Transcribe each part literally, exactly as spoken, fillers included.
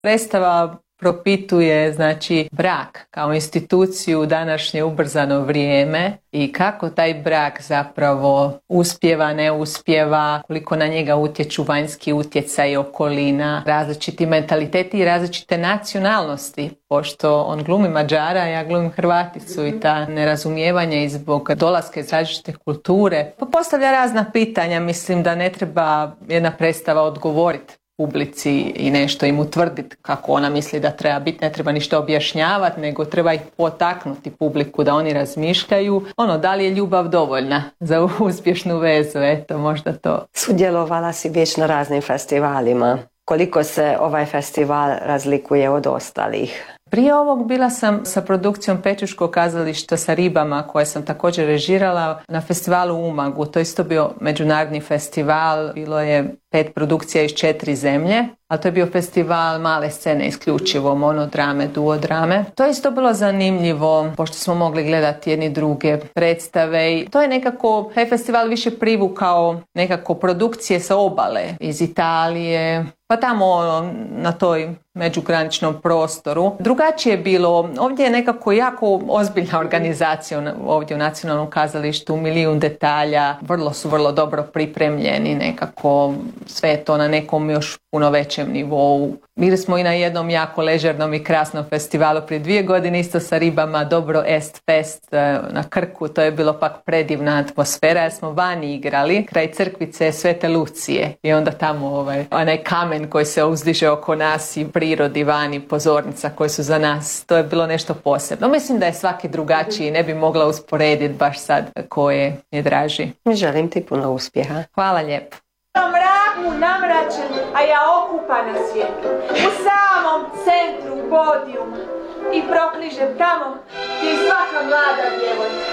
Predstava propituje, znači, brak kao instituciju u današnje ubrzano vrijeme i kako taj brak zapravo uspijeva, ne uspijeva, koliko na njega utječu vanjski utjecaj, okolina, različiti mentaliteti i različite nacionalnosti. Pošto on glumi Mađara, ja glumim Hrvaticu i ta nerazumijevanje i zbog dolaska iz različite kulture pa postavlja razna pitanja. Mislim da ne treba jedna predstava odgovoriti publici i nešto im utvrditi kako ona misli da treba biti, ne treba ništa objašnjavati, nego treba ih potaknuti publiku da oni razmišljaju. Ono, da li je ljubav dovoljna za uspješnu vezu, eto, možda to. Sudjelovala si već na raznim festivalima. Koliko se ovaj festival razlikuje od ostalih? Prije ovog bila sam sa produkcijom Pečuškog kazališta sa ribama koje sam također režirala na festivalu u Umagu. To je isto bio međunarodni festival, bilo je pet produkcija iz četiri zemlje, ali to je bio festival male scene isključivo, monodrame, duodrame. To je isto bilo zanimljivo, pošto smo mogli gledati jedni druge predstave i to je nekako, taj festival više privukao nekako produkcije sa obale, iz Italije, pa tamo ono, na toj međugraničnom prostoru. Drugačije je bilo, ovdje je nekako jako ozbiljna organizacija ovdje u Nacionalnom kazalištu, milijun detalja, vrlo su vrlo dobro pripremljeni, nekako sve je to na nekom još puno većem nivou. Bili smo i na jednom jako ležernom i krasnom festivalu prije dvije godine, isto sa ribama, Dobro Est Fest na Krku, to je bilo pak predivna atmosfera, jer smo vani igrali, kraj crkvice Svete Lucije i onda tamo ovaj, onaj kamen koji se uzdiže oko nas i prirodi vani, pozornica koje su za nas, to je bilo nešto posebno. Mislim da je svaki drugačiji, ne bi mogla usporediti baš sad koje je draži. Želim ti puno uspjeha. Hvala lijepo. Na mraku namračen, a ja okupana svijetu, u samom centru podijuma i prokližem tamo gdje je svaka mlada djevojka.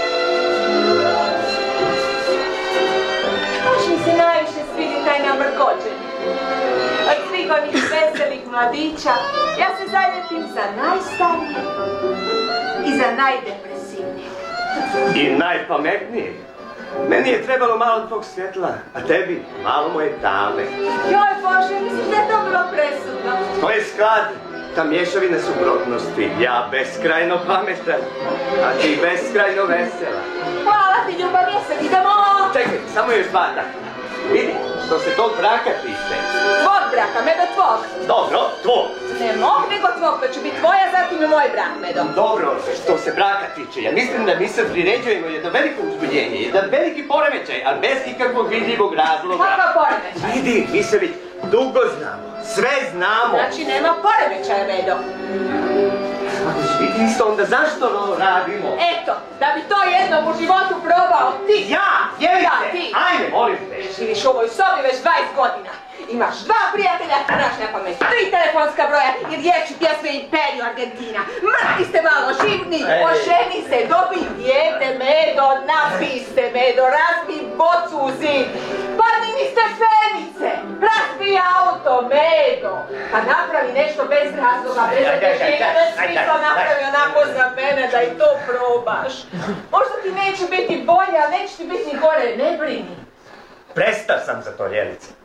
Baš mi se najviše svidi taj namrgođen. Od svih onih veselih mladića ja se zaljepim za najstarije i za najdepresivnije. I najpametnije. Meni je trebalo malo tvog svjetla, a tebi malo moje tame. Joj Bože, mislim da je to bilo presudno. To je sklad, ta mješavina suprotnosti. Ja beskrajno pametan, a ti beskrajno vesela. Hvala ti, ljubav, jesam, idemo! Čekaj, samo još dva da. Vidi, što se tog braka tiče. Tvog braka, Medo, tvog. Dobro, tvog. Ne mog, nego tvog, to će biti tvoja, zatim je moj brak, Medo. Dobro, što se braka tiče, ja mislim da mi sad priređujemo jedno veliko uzbudjenje, jedan veliki poremećaj, ali bez ikakvog vidljivog razloga. Kakav poremećaj? Vidi, mi se već dugo znamo, sve znamo. Znači nema poremećaja, Medo. Ako će biti isto, onda zašto ovo radimo? Eto, da bi to jednom u životu probao ti. Ja, Jelice, Ja, ti. ajme, molim te. Živiš u ovoj sobi već dvadeset godina. Imaš dva prijatelja, znaš na pamet, tri telefonska broja i riječi pjesme Imperiju Argentina. Mrtvi ste malo živni, oženi se, dobi dijete, Medo, napi se, Medo, razbi bocu u zid. Padni mi stepenice, razbi auto, Medo. Pa napravi nešto bez razloga, bez određenja, bez smisla napravi onako za mene da i to probaš. Možda ti neće biti bolje, ali neće ti biti ni gore, ne brini. Prestav sam za to, Jelice.